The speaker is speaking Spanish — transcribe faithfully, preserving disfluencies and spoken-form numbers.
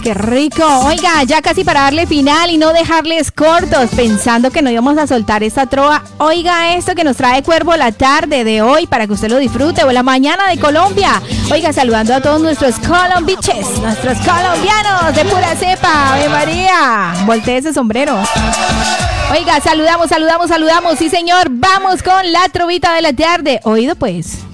qué rico. Oiga, ya casi para darle final y no dejarles cortos, pensando que no íbamos a soltar esta trova. Oiga esto que nos trae Cuervo la tarde de hoy para que usted lo disfrute, o la mañana de Colombia. Oiga, saludando a todos nuestros colombiches, nuestros colombianos de pura cepa. ¡Ave María! Voltee ese sombrero. Oiga, saludamos, saludamos, saludamos. Sí, señor. Vamos con la trovita de la tarde. Oído, pues.